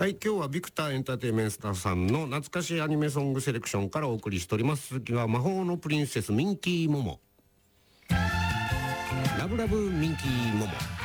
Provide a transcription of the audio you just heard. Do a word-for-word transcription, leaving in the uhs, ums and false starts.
はい、今日はビクターエンターテインメントさんの懐かしいアニメソングセレクションからお送りしております。続きは魔法のプリンセスミンキーモモ、ラブラブミンキーモモ。